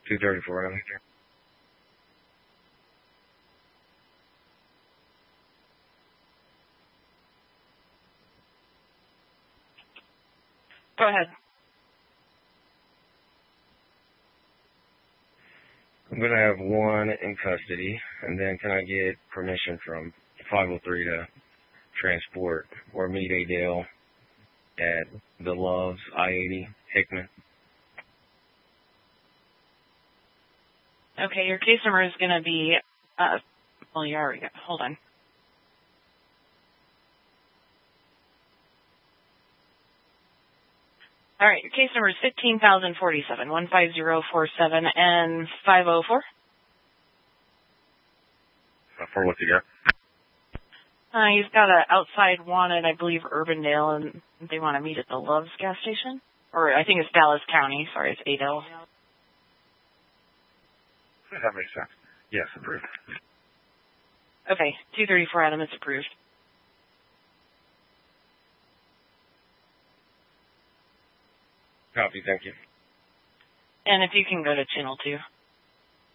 234, Adam. Go ahead. I'm going to have one in custody, and then can I get permission from 503 to transport or meet Adele at the Loves I-80 Hickman? Okay, your case number is going to be, well, you already got, hold on. All right, your case number is 15,047, 15047, and 504. For what's he got? He's got an outside wanted, I believe, Urbandale, and they want to meet at the Loves gas station. Or I think it's Dallas County. Sorry, it's Adele. That makes sense. Yes, approved. Okay, 234, Adam, it's approved. Copy, thank you. And if you can go to channel 2.